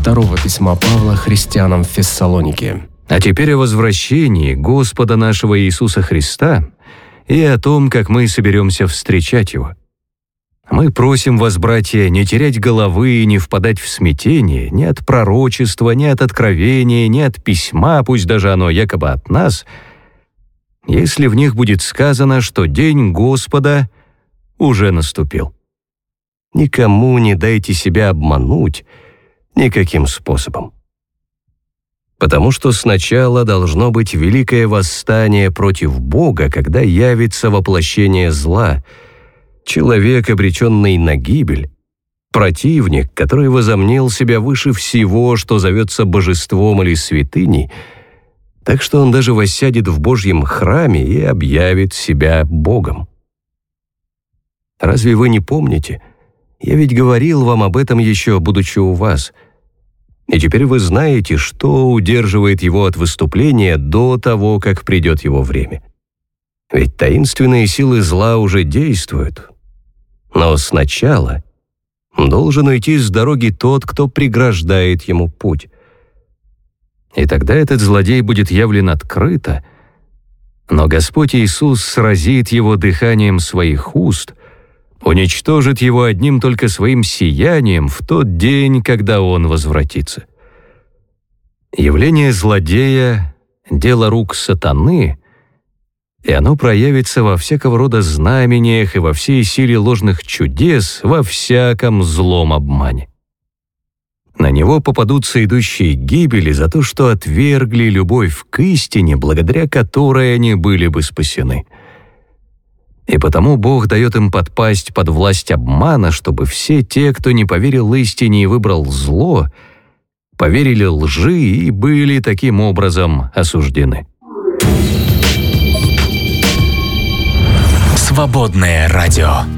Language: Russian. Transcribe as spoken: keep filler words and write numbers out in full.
второго письма Павла христианам в Фессалонике. А теперь о возвращении Господа нашего Иисуса Христа и о том, как мы соберемся встречать Его. Мы просим вас, братья, не терять головы и не впадать в смятение ни от пророчества, ни от откровения, ни от письма, пусть даже оно якобы от нас, если в них будет сказано, что день Господа уже наступил. Никому не дайте себя обмануть никаким способом. Потому что сначала должно быть великое восстание против Бога, когда явится воплощение зла, человек, обреченный на гибель, противник, который возомнил себя выше всего, что зовется божеством или святыней, так что он даже воссядет в Божьем храме и объявит себя Богом. Разве вы не помните? Я ведь говорил вам об этом еще, будучи у вас. И теперь вы знаете, что удерживает его от выступления до того, как придет его время. Ведь таинственные силы зла уже действуют. Но сначала должен уйти с дороги тот, кто преграждает ему путь. И тогда этот злодей будет явлен открыто, но Господь Иисус сразит его дыханием своих уст, уничтожит его одним только своим сиянием в тот день, когда он возвратится. Явление злодея — дело рук сатаны, и оно проявится во всякого рода знамениях и во всей силе ложных чудес, во всяком злом обмане. На него попадутся идущие к гибели за то, что отвергли любовь к истине, благодаря которой они были бы спасены. И потому Бог дает им подпасть под власть обмана, чтобы все те, кто не поверил истине и выбрал зло, поверили лжи и были таким образом осуждены. Свободное радио.